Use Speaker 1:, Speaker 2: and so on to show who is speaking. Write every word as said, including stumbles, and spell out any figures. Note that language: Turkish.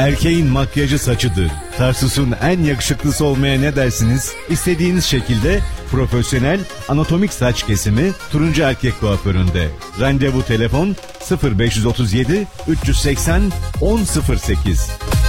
Speaker 1: Erkeğin makyajı saçıdır. Tarsus'un en yakışıklısı olmaya ne dersiniz? İstediğiniz şekilde profesyonel anatomik saç kesimi Turuncu Erkek Kuaförü'nde. Randevu telefon sıfır beş otuz yedi üç seksen on sıfır sekiz.